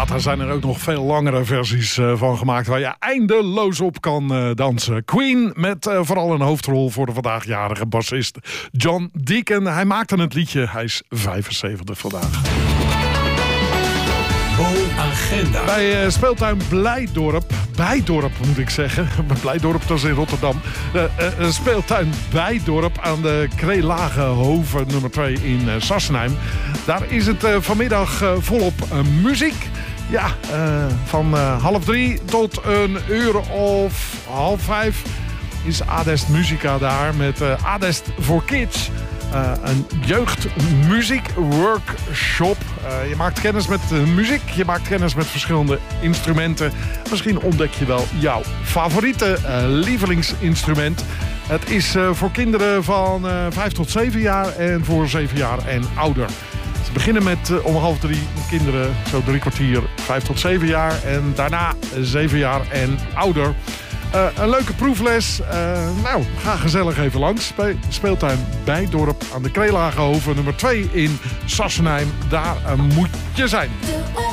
Later zijn er ook nog veel langere versies van gemaakt... waar je eindeloos op kan dansen. Queen met vooral een hoofdrol voor de vandaagjjarige bassist John Deacon. Hij maakte het liedje. Hij is 75 vandaag. Agenda. Bij speeltuin Bijdorp moet ik zeggen. Blijdorp, dat is in Rotterdam. Speeltuin Bijdorp aan de Kreelage Hoven nummer 2 in Sassenheim. Daar is het vanmiddag volop muziek. Ja, van 2:30 tot 4:30 is Adest Musica daar met Adest voor Kids. Een jeugdmuziekworkshop. Je maakt kennis met muziek, je maakt kennis met verschillende instrumenten. Misschien ontdek je wel jouw favoriete lievelingsinstrument. Het is voor kinderen van 5 tot 7 jaar en voor 7 jaar en ouder. Ze beginnen met om 2:30 kinderen, zo 3 kwartier, 5 tot 7 jaar. En daarna 7 jaar en ouder. Een leuke proefles. Nou, ga gezellig even langs bij speeltuin Bijdorp aan de Kreelagehoven nummer 2 in Sassenheim. Daar moet je zijn.